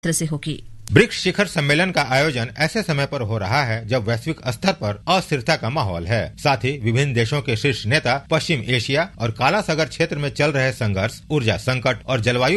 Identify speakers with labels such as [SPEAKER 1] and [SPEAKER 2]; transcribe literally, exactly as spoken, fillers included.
[SPEAKER 1] से होगी।
[SPEAKER 2] ब्रिक्स शिखर सम्मेलन का आयोजन ऐसे समय पर हो रहा है जब वैश्विक स्तर पर अस्थिरता का माहौल है। साथ ही विभिन्न देशों के शीर्ष नेता पश्चिम एशिया और काला सागर क्षेत्र में चल रहे संघर्ष, ऊर्जा संकट और जलवायु